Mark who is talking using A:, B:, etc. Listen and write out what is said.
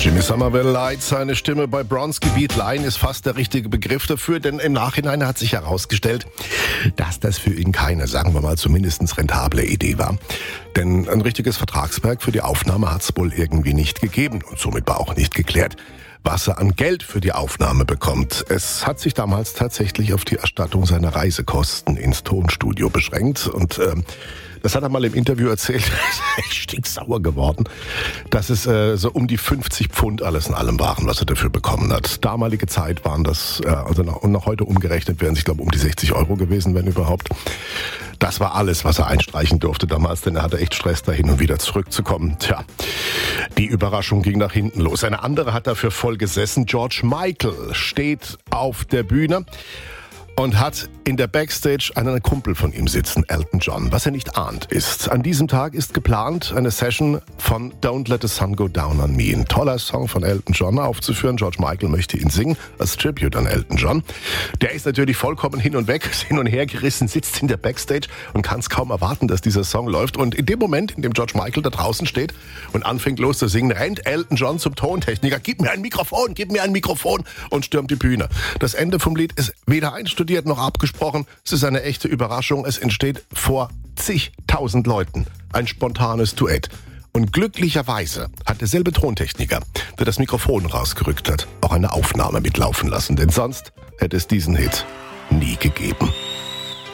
A: Jimmy Somerville leiht seine Stimme bei Bronski Beat. Leihen ist fast der richtige Begriff dafür, denn im Nachhinein hat sich herausgestellt, dass das für ihn keine, sagen wir mal, zumindest rentable Idee war. Denn ein richtiges Vertragswerk für die Aufnahme hat es wohl irgendwie nicht gegeben und somit war auch nicht geklärt, was er an Geld für die Aufnahme bekommt. Es hat sich damals tatsächlich auf die Erstattung seiner Reisekosten ins Tonstudio beschränkt und das hat er mal im Interview erzählt, echt stinksauer geworden, dass es so um die 50 Pfund alles in allem waren, was er dafür bekommen hat. Damalige Zeit waren das, also nach heute umgerechnet wären es, ich glaube, um die 60 Euro gewesen, wenn überhaupt. Das war alles, was er einstreichen durfte damals, denn er hatte echt Stress, da hin und wieder zurückzukommen. Tja, die Überraschung ging nach hinten los. Eine andere hat dafür voll gesessen. George Michael steht auf der Bühne und hat in der Backstage einen Kumpel von ihm sitzen, Elton John. Was er nicht ahnt ist, an diesem Tag ist geplant, eine Session von Don't Let the Sun Go Down on Me. Ein toller Song von Elton John aufzuführen. George Michael möchte ihn singen, als Tribute an Elton John. Der ist natürlich vollkommen hin und weg, hin und her gerissen, sitzt in der Backstage und kann es kaum erwarten, dass dieser Song läuft. Und in dem Moment, in dem George Michael da draußen steht und anfängt loszusingen, rennt Elton John zum Tontechniker, gib mir ein Mikrofon und stürmt die Bühne. Das Ende vom Lied ist weder einstudiert noch abgesprochen. Es ist eine echte Überraschung. Es entsteht vor zigtausend Leuten ein spontanes Duett. Und glücklicherweise hat derselbe Tontechniker, der das Mikrofon rausgerückt hat, auch eine Aufnahme mitlaufen lassen. Denn sonst hätte es diesen Hit nie gegeben.